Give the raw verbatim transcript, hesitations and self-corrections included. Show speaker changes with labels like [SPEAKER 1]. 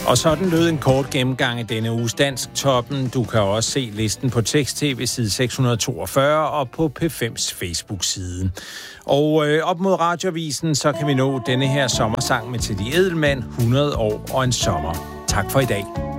[SPEAKER 1] Og sådan lød en kort gennemgang af denne uges Dansktoppen. Du kan også se listen på Tekst-T V side seks hundrede toogfyrre og på P fems Facebook-side. Og øh, op mod Radioavisen, så kan vi nå denne her sommersang med Teddy Edelmann, hundrede år og en sommer. Tak for i dag.